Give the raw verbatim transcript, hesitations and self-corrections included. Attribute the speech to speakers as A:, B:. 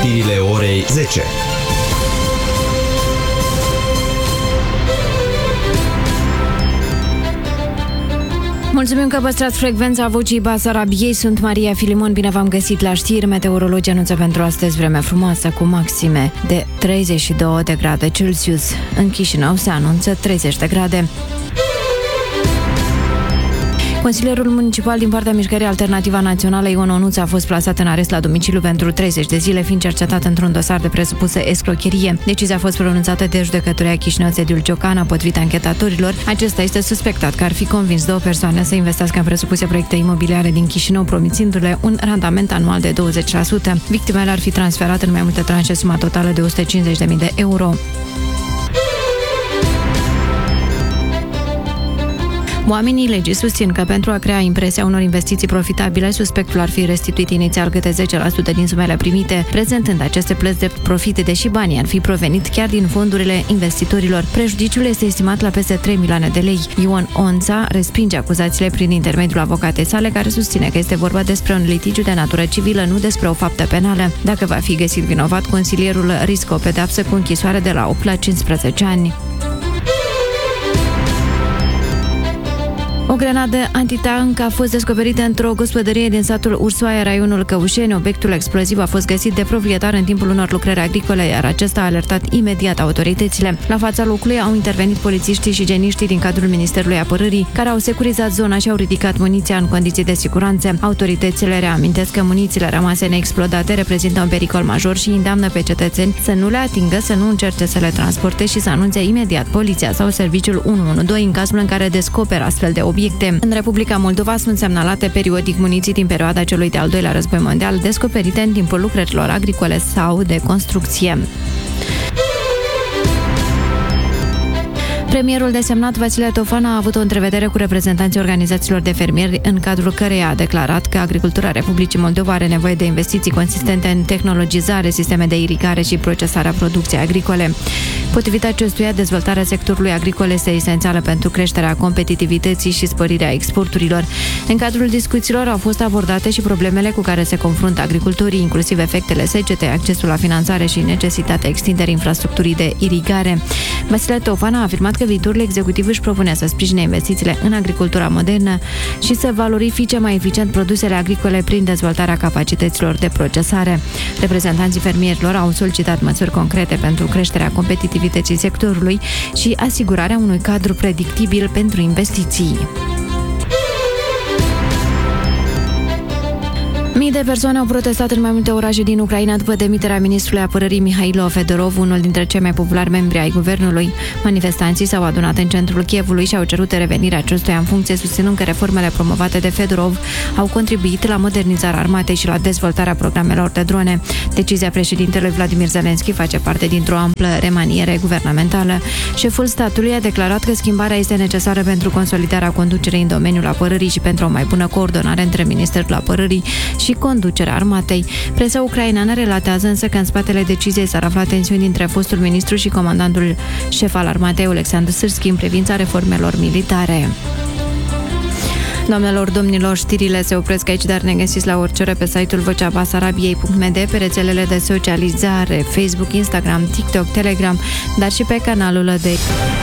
A: Știrile orei zece.
B: Mulțumim că păstrați frecvența Vocii Basarabiei. Sunt Maria Filimon, bine v-am găsit la știri. Meteorologii anunță pentru astăzi vreme frumoasă cu maxime de treizeci și două de grade Celsius. În Chișinău se anunță treizeci de grade. Consilierul municipal din partea Mișcării Alternativa Națională, Ion Onuț, a fost plasat în arest la domiciliu pentru treizeci de zile, fiind cercetat într-un dosar de presupusă escrocherie. Decizia a fost pronunțată de judecătoria Chișinău Sediul Ciocana, potrivit anchetatorilor. Acesta este suspectat că ar fi convins două persoane să investească în presupuse proiecte imobiliare din Chișinău, promițându-le un randament anual de douăzeci la sută. Victimele ar fi transferat în mai multe tranșe suma totală de o sută cincizeci de mii de euro. Oamenii legii susțin că pentru a crea impresia unor investiții profitabile, suspectul ar fi restituit inițial câte zece la sută din sumele primite, prezentând aceste plăți de profit, deși banii ar fi provenit chiar din fondurile investitorilor. Prejudiciul este estimat la peste trei milioane de lei. Ion Onța respinge acuzațiile prin intermediul avocatei sale, care susține că este vorba despre un litigiu de natură civilă, nu despre o faptă penală. Dacă va fi găsit vinovat, consilierul riscă o pedeapsă cu închisoare de la opt la cincisprezece ani. O grenadă antitank a fost descoperită într-o gospodărie din satul Ursoaia, raionul Căușeni. Obiectul exploziv a fost găsit de proprietar în timpul unor lucrări agricole, iar acesta a alertat imediat autoritățile. La fața locului au intervenit polițiștii și geniștii din cadrul Ministerului Apărării, care au securizat zona și au ridicat muniția în condiții de siguranță. Autoritățile reamintesc că munițiile rămase neexplodate reprezintă un pericol major și îndeamnă pe cetățeni să nu le atingă, să nu încerce să le transporte și să anunțe imediat poliția sau serviciul unu unu doi în cazul în care descoperă astfel de obiecte. În Republica Moldova sunt semnalate periodic muniții din perioada celui de-al doilea război mondial, descoperite în timpul lucrărilor agricole sau de construcție. Premierul desemnat Vasile Tofan a avut o întrevedere cu reprezentanții organizațiilor de fermieri, în cadrul căreia a declarat că agricultura Republicii Moldova are nevoie de investiții consistente în tehnologizare, sisteme de irigare și procesarea producției agricole. Potrivit acestuia, dezvoltarea sectorului agricol este esențială pentru creșterea competitivității și sporirea exporturilor. În cadrul discuțiilor au fost abordate și problemele cu care se confruntă agricultorii, inclusiv efectele secetei, accesul la finanțare și necesitatea extinderii infrastructurii de irigare. Vasile Tofan a afirmat că viitorul executiv își propune să sprijine investițiile în agricultura modernă și să valorifice mai eficient produsele agricole prin dezvoltarea capacităților de procesare. Reprezentanții fermierilor au solicitat măsuri concrete pentru creșterea competitivității sectorului și asigurarea unui cadru predictibil pentru investiții. Mii de persoane au protestat în mai multe orașe din Ucraina după demiterea ministrului apărării Mihailo Fedorov, unul dintre cei mai populari membri ai guvernului. Manifestanții s-au adunat în centrul Kievului și au cerut revenirea acestuia în funcție, susținând că reformele promovate de Fedorov au contribuit la modernizarea armatei și la dezvoltarea programelor de drone. Decizia președintelui Vladimir Zelensky face parte dintr-o amplă remaniere guvernamentală. Șeful statului a declarat că schimbarea este necesară pentru consolidarea conducerii în domeniul apărării și pentru o mai bună coordonare între Ministerul Apărării și conducerea armatei. Presa ucraineană relatează însă că în spatele deciziei s-ar afla tensiuni dintre fostul ministru și comandantul șef al armatei, Oleksandr Sârski, în privința reformelor militare. Doamnelor, domnilor, știrile se opresc aici, dar ne găsiți la orice oră pe site-ul vocea basarabiei punct m d, pe rețelele de socializare, Facebook, Instagram, TikTok, Telegram, dar și pe canalul de